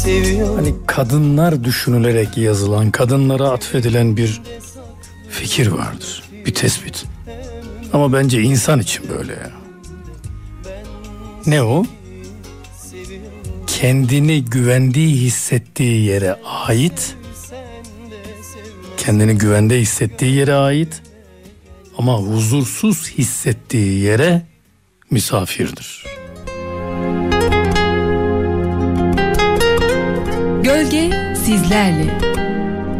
Hani kadınlar düşünülerek yazılan, kadınlara atfedilen bir fikir vardır, bir tespit. Ama bence insan için böyle ya. Ne o? Kendini güvendiği hissettiği yere ait, kendini güvende hissettiği yere ait ama huzursuz hissettiği yere misafirdir. Gölge sizlerle.